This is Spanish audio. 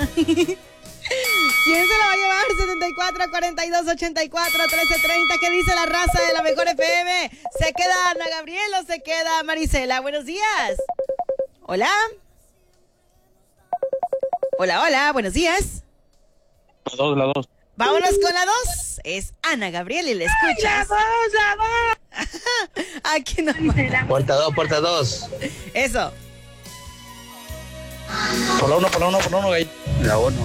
¿Quién se la va a llevar? 74 42 84 13 30. ¿Qué dice la raza de la mejor FM? ¿Se queda Ana Gabriel o se queda Marisela? Buenos días. Hola. Hola, hola, buenos días. La dos. Vámonos con la 2. Es Ana Gabriel y la escuchas. La Aquí no. Puerta 2. Eso. Por la uno, gay. La 1.